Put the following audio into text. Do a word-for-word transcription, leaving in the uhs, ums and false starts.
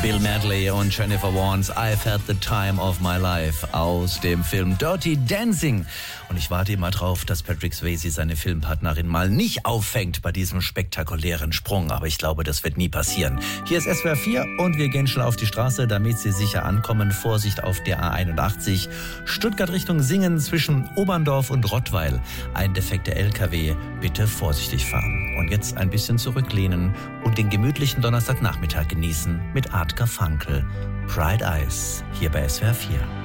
Bill Medley und Jennifer Warnes, I've had the time of my life aus dem Film Dirty Dancing. Und ich warte immer drauf, dass Patrick Swayze seine Filmpartnerin mal nicht auffängt bei diesem spektakulären Sprung. Aber ich glaube, das wird nie passieren. Hier ist S W R vier und wir gehen schnell auf die Straße, damit Sie sicher ankommen. Vorsicht auf der A einundachtzig. Stuttgart Richtung Singen zwischen Oberndorf und Rottweil. Ein defekter L K W. Bitte vorsichtig fahren. Und jetzt ein bisschen zurücklehnen und den gemütlichen Donnerstagnachmittag genießen mit Art Garfunkel. Bright Eyes hier bei S W R vier.